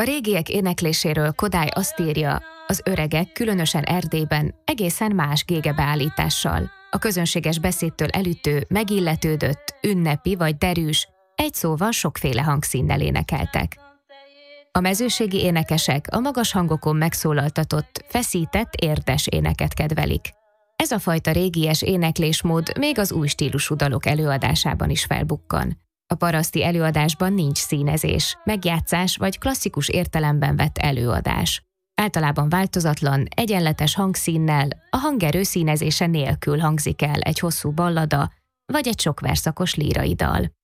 A régiek énekléséről Kodály azt írja, az öregek, különösen Erdélyben egészen más gégebeállítással. A közönséges beszédtől elütő, megilletődött, ünnepi vagy derűs, egy szóval sokféle hangszínnel énekeltek. A mezőségi énekesek a magas hangokon megszólaltatott, feszített, érdes éneket kedvelik. Ez a fajta régies éneklésmód még az új stílusú dalok előadásában is felbukkan. A paraszti előadásban nincs színezés, megjátszás vagy klasszikus értelemben vett előadás. Általában változatlan, egyenletes hangszínnel, a hangerő színezése nélkül hangzik el egy hosszú ballada vagy egy sok verszakos lírai dal.